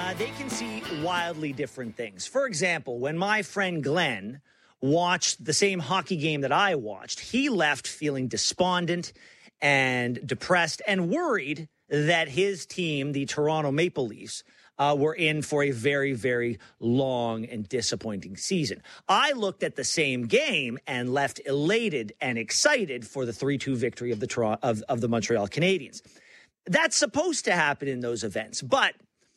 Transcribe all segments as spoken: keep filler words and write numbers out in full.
uh, they can see wildly different things. For example, when my friend Glenn watched the same hockey game that I watched, he left feeling despondent and depressed and worried that his team, the Toronto Maple Leafs, uh, were in for a very, very long and disappointing season. I looked at the same game and left elated and excited for the three two victory of the Toronto, of, of the Montreal Canadiens. That's supposed to happen in those events, but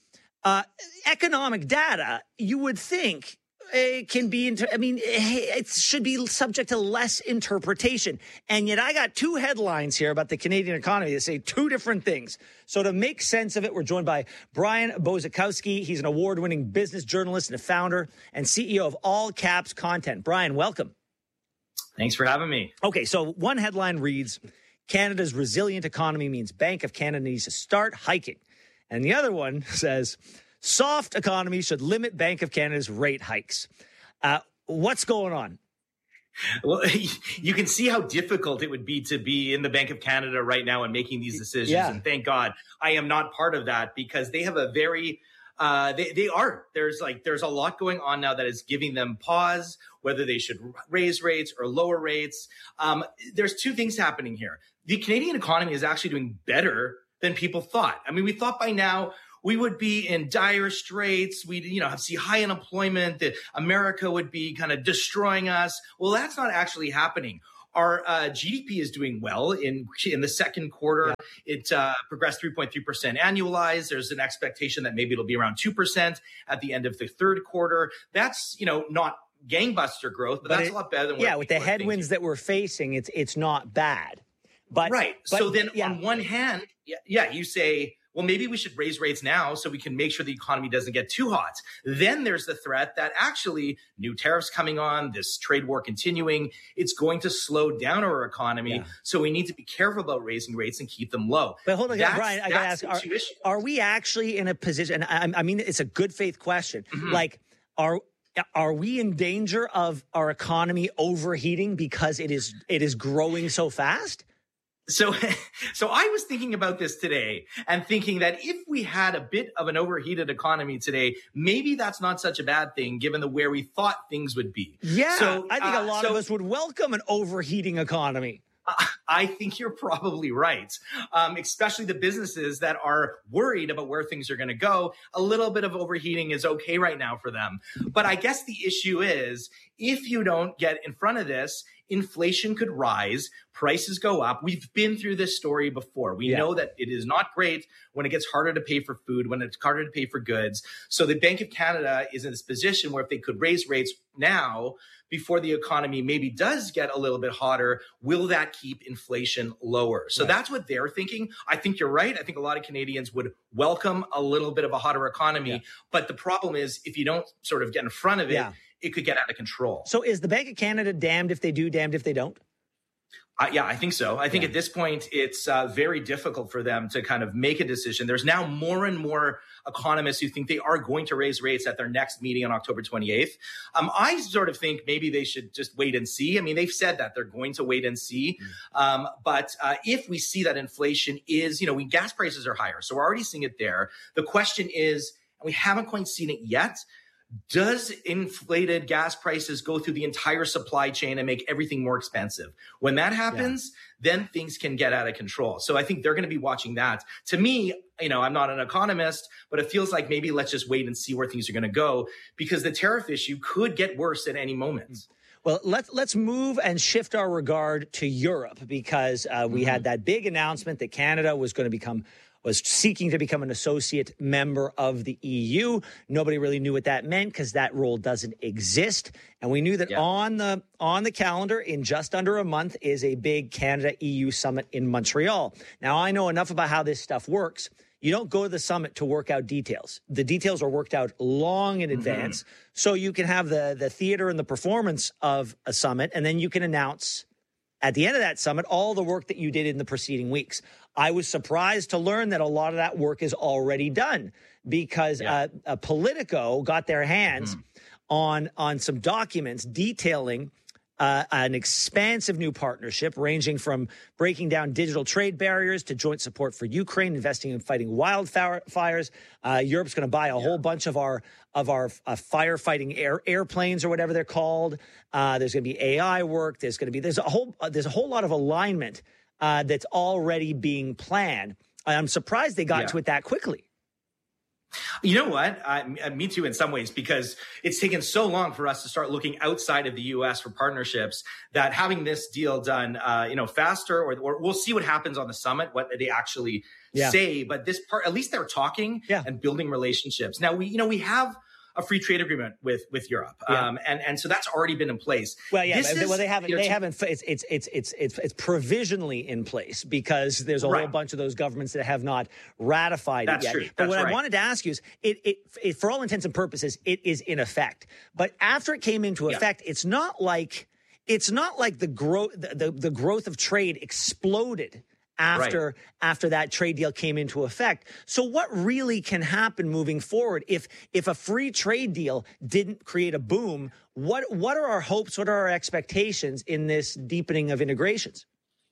uh, economic data, you would think, it can be, inter- I mean, it should be subject to less interpretation. And yet I got two headlines here about the Canadian economy that say two different things. So to make sense of it, we're joined by Brian Bozikowski. He's an award-winning business journalist and a founder and C E O of All Caps Content. Brian, welcome. Thanks for having me. Okay, so one headline reads, Canada's resilient economy means Bank of Canada needs to start hiking. And the other one says, soft economy should limit Bank of Canada's rate hikes. Uh, what's going on? Well, you can see how difficult it would be to be in the Bank of Canada right now and making these decisions. Yeah. And thank God I am not part of that, because they have a very, uh, they, they are, there's like, there's a lot going on now that is giving them pause, whether they should raise rates or lower rates. Um, there's two things happening here. The Canadian economy is actually doing better than people thought. I mean, we thought by now we would be in dire straits. We'd, you know, have see high unemployment, that America would be kind of destroying us. Well, that's not actually happening. Our uh, G D P is doing well in in the second quarter. Yeah. It uh, progressed three point three percent annualized. There's an expectation that maybe it'll be around two percent at the end of the third quarter. That's, you know, not gangbuster growth, but, but that's it, a lot better than what yeah, with the headwinds thinking. that we're facing, it's it's not bad. But right. But, so then yeah. on one hand, yeah, yeah, you say, well, maybe we should raise rates now so we can make sure the economy doesn't get too hot. Then there's the threat that actually new tariffs coming on, this trade war continuing, it's going to slow down our economy. Yeah. So we need to be careful about raising rates and keep them low. But hold on, that's, Brian, I got to ask, are, are we actually in a position, and I, I mean, it's a good faith question, mm-hmm. like, are Are we in danger of our economy overheating because it is it is growing so fast? So, so I was thinking about this today and thinking that if we had a bit of an overheated economy today, maybe that's not such a bad thing given the where we thought things would be. Yeah, so, I think uh, a lot so, of us would welcome an overheating economy. I think you're probably right, um, especially the businesses that are worried about where things are going to go. A little bit of overheating is okay right now for them. But I guess the issue is if you don't get in front of this, inflation could rise, prices go up. We've been through this story before. We yeah. know that it is not great when it gets harder to pay for food, when it's harder to pay for goods. So the Bank of Canada is in this position where if they could raise rates now, before the economy maybe does get a little bit hotter, will that keep inflation lower? So right. that's what they're thinking. I think you're right. I think a lot of Canadians would welcome a little bit of a hotter economy. Yeah. But the problem is if you don't sort of get in front of it, yeah. it could get out of control. So is the Bank of Canada damned if they do, damned if they don't? Uh, yeah, I think so. I think yeah. at this point, it's uh, very difficult for them to kind of make a decision. There's now more and more economists who think they are going to raise rates at their next meeting on October twenty-eighth. Um, I sort of think maybe they should just wait and see. I mean, they've said that they're going to wait and see. Mm. Um, but uh, if we see that inflation is, you know, we gas prices are higher, so we're already seeing it there. The question is, and we haven't quite seen it yet, does inflated gas prices go through the entire supply chain and make everything more expensive? When that happens, yeah. then things can get out of control. So I think they're going to be watching that. To me, you know, I'm not an economist, but it feels like maybe let's just wait and see where things are going to go, because the tariff issue could get worse at any moment. Well, let's let's move and shift our regard to Europe, because uh, we mm-hmm. had that big announcement that Canada was going to become was seeking to become an associate member of the E U. Nobody really knew what that meant because that role doesn't exist. And we knew that yeah. on the on the calendar in just under a month is a big Canada-E U summit in Montreal. Now, I know enough about how this stuff works. You don't go to the summit to work out details. The details are worked out long in advance. Mm-hmm. So you can have the, the theater and the performance of a summit, and then you can announce at the end of that summit all the work that you did in the preceding weeks. I was surprised to learn that a lot of that work is already done, because yeah. uh, uh, Politico got their hands mm. on, on some documents detailing uh, an expansive new partnership ranging from breaking down digital trade barriers to joint support for Ukraine, investing in fighting wildfires. Uh, Europe's going to buy a yeah. whole bunch of our of our uh, firefighting air, airplanes or whatever they're called. Uh, there's going to be A I work. There's going to be there's a whole uh, there's a whole lot of alignment uh, that's already being planned. I'm surprised they got yeah. to it that quickly. You know what? I, me too, in some ways, because it's taken so long for us to start looking outside of the U S for partnerships that having this deal done, uh, you know, faster, or, or we'll see what happens on the summit, what they actually yeah. say. But this part, at least they're talking yeah. and building relationships. Now, we, you know, we have a free trade agreement with with Europe, yeah. um, and and so that's already been in place. Well, yeah, this well, is, they haven't. You know, they haven't. It's it's it's it's it's it's provisionally in place because there's a right. whole bunch of those governments that have not ratified that's it yet. True. But that's what right. I wanted to ask you is, it, it it for all intents and purposes, it is in effect. But after it came into effect, yeah. it's not like it's not like the growth the, the the growth of trade exploded after right. after that trade deal came into effect. So what really can happen moving forward if if a free trade deal didn't create a boom? What what are our hopes? What are our expectations in this deepening of integrations?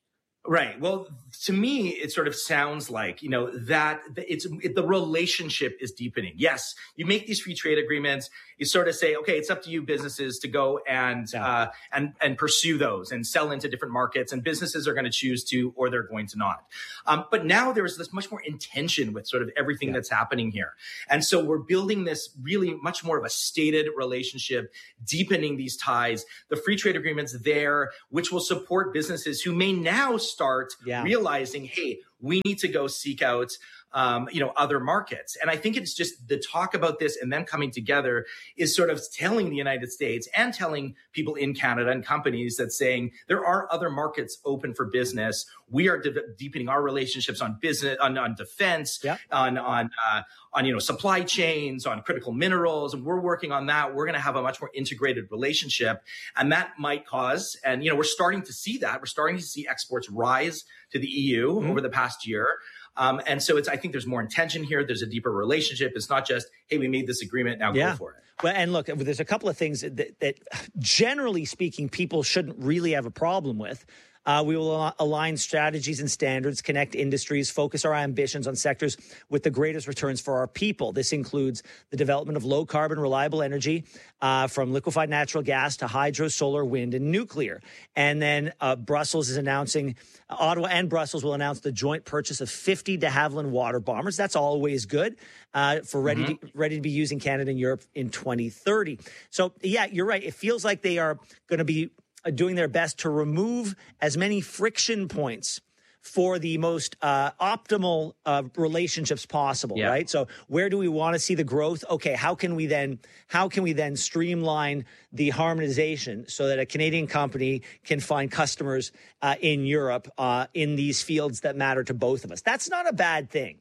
Right. Well, to me, it sort of sounds like, you know, that it's it, the relationship is deepening. Yes, you make these free trade agreements. You sort of say, OK, it's up to you businesses to go and yeah. uh, and and pursue those and sell into different markets. And businesses are going to choose to, or they're going to not. Um, but now there's this much more intention with sort of everything yeah. that's happening here. And so we're building this really much more of a stated relationship, deepening these ties. The free trade agreements there, which will support businesses who may now start yeah. realizing, hey, we need to go seek out, um, you know, other markets. And I think it's just the talk about this and them coming together is sort of telling the United States and telling people in Canada and companies that saying there are other markets open for business. We are de- deepening our relationships on business, on, on defense, yeah. on, on, uh, on, you know, supply chains, on critical minerals. And we're working on that. We're going to have a much more integrated relationship. And that might cause, and, you know, we're starting to see that. We're starting to see exports rise to the E U mm-hmm. over the past year. Um, and so it's, I think there's more intention here. There's a deeper relationship. It's not just, hey, we made this agreement, now yeah. go for it. Well, and look, there's a couple of things that, that generally speaking, people shouldn't really have a problem with. Uh, we will align strategies and standards, connect industries, focus our ambitions on sectors with the greatest returns for our people. This includes the development of low-carbon, reliable energy, uh, from liquefied natural gas to hydro, solar, wind, and nuclear. And then uh, Brussels is announcing, uh, Ottawa and Brussels will announce the joint purchase of fifty de Havilland water bombers. That's always good uh, for ready, mm-hmm. to, ready to be used in Canada and Europe in twenty thirty. So, yeah, you're right. It feels like they are going to be doing their best to remove as many friction points for the most uh, optimal uh, relationships possible, yeah. right? So where do we want to see the growth? Okay, how can we then how can we then streamline the harmonization so that a Canadian company can find customers uh, in Europe uh, in these fields that matter to both of us? That's not a bad thing.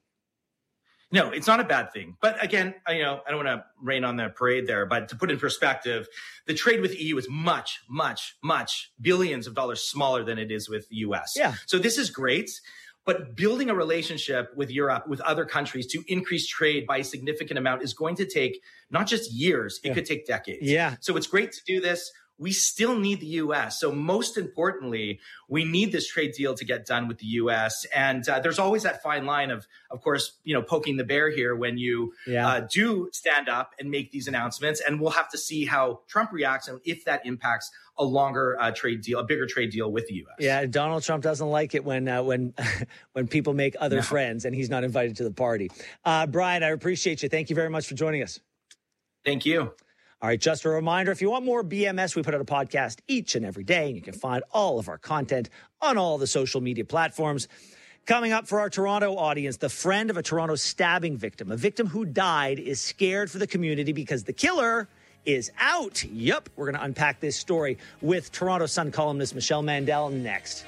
No, it's not a bad thing. But again, you know, I don't want to rain on the parade there, but to put in perspective, the trade with the E U is much, much, much billions of dollars smaller than it is with the U S. Yeah. So this is great. But building a relationship with Europe, with other countries to increase trade by a significant amount is going to take not just years, it yeah. could take decades. Yeah. So it's great to do this. We still need the U S. So most importantly, we need this trade deal to get done with the U S. And uh, there's always that fine line of, of course, you know, poking the bear here when you yeah. uh, do stand up and make these announcements. And we'll have to see how Trump reacts and if that impacts a longer uh, trade deal, a bigger trade deal with the U S. Yeah, Donald Trump doesn't like it when uh, when when people make other no. friends and he's not invited to the party. Uh, Brian, I appreciate you. Thank you very much for joining us. Thank you. All right, just a reminder, if you want more B M S, we put out a podcast each and every day, and you can find all of our content on all the social media platforms. Coming up for our Toronto audience, the friend of a Toronto stabbing victim, a victim who died, is scared for the community because the killer is out. Yep, we're going to unpack this story with Toronto Sun columnist Michelle Mandel next.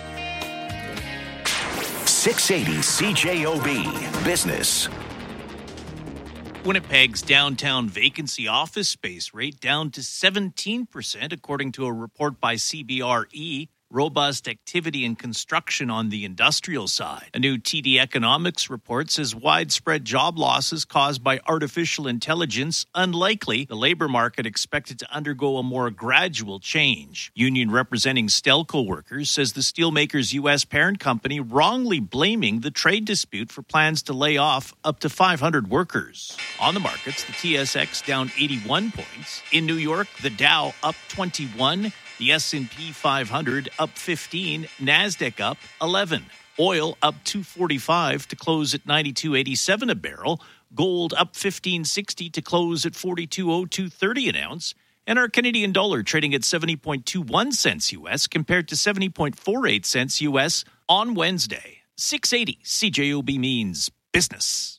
six eighty C J O B Business. Winnipeg's downtown vacancy office space rate down to seventeen percent, according to a report by C B R E. robust activity and construction on the industrial side. A new T D Economics report says widespread job losses caused by artificial intelligence unlikely. The labor market expected to undergo a more gradual change. Union representing Stelco workers says the steelmaker's U S parent company wrongly blaming the trade dispute for plans to lay off up to five hundred workers. On the markets, the T S X down eighty-one points. In New York, the Dow up twenty-one. The S and P five hundred up fifteen, NASDAQ up eleven. Oil up two forty-five to close at ninety-two eighty-seven a barrel. Gold up fifteen sixty to close at forty-two oh two thirty an ounce. And our Canadian dollar trading at seventy point two one cents U S compared to seventy point four eight cents U S on Wednesday. six eighty C J O B means business.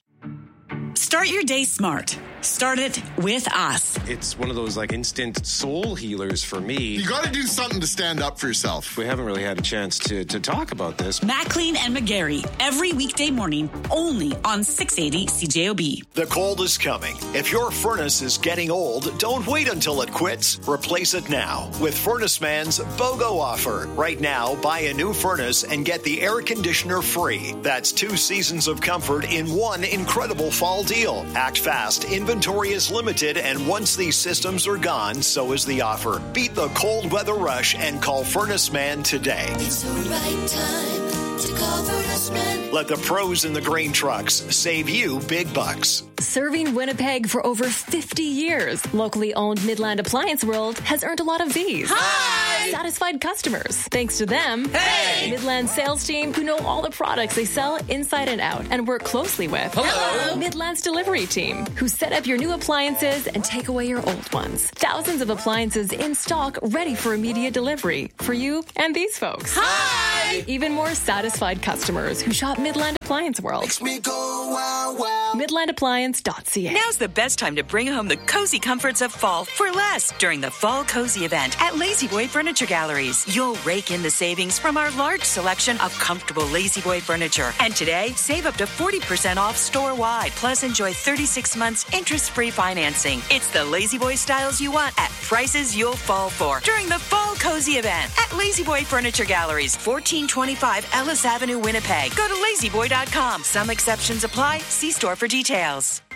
Start your day smart. Start it with us. It's one of those like instant soul healers for me. You got to do something to stand up for yourself. We haven't really had a chance to, to talk about this. Maclean and McGarry, every weekday morning, only on six eighty C J O B. The cold is coming. If your furnace is getting old, don't wait until it quits. Replace it now with Furnace Man's BOGO offer. Right now, buy a new furnace and get the air conditioner free. That's two seasons of comfort in one incredible fall deal. Act fast. Inventory is limited, and once these systems are gone, so is the offer. Beat the cold weather rush and call Furnace Man today. It's the right time to call Furnace Man. Let the pros in the grain trucks save you big bucks. Serving Winnipeg for over fifty years, locally owned Midland Appliance World has earned a lot of these. Hi! Satisfied customers. Thanks to them, hey! Midland sales team who know all the products they sell inside and out and work closely with. Hello! Midland's delivery team who set up your new appliances and take away your old ones. Thousands of appliances in stock ready for immediate delivery for you and these folks. Hi! Even more satisfied customers who shop Midland Appliance World. Makes me go wow wow. Midland Appliance dot C A. Now's the best time to bring home the cozy comforts of fall for less during the Fall Cozy event at Lazy Boy Furniture Galleries. You'll rake in the savings from our large selection of comfortable Lazy Boy furniture. And today, save up to forty percent off store-wide. Plus, enjoy thirty-six months interest-free financing. It's the Lazy Boy styles you want at prices you'll fall for during the Fall Cozy event at Lazy Boy Furniture Galleries, fourteen twenty-five Ellis Avenue, Winnipeg. Go to lazy boy dot com. Some exceptions apply. See store for details.